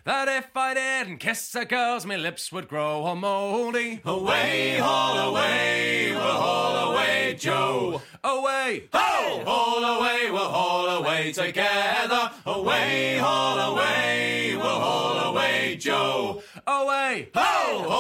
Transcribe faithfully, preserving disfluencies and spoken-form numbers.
that if I didn't kiss a girl's, my lips would grow all mouldy. Away, haul away, we'll haul away, Joe. Away, ho! Haul away, we'll haul away together. Away, haul away, we'll haul away, Joe. away, Ho!